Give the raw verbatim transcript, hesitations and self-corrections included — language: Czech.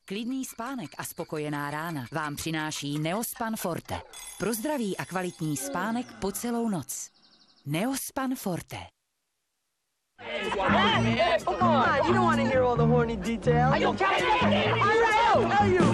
Klidný spánek a spokojená rána vám přináší Neospan Forte. Pro zdravý a kvalitní spánek po celou noc. Neospan Forte. Hey, come on, you don't want to hear all the horny details. Are you kidding me? Are you?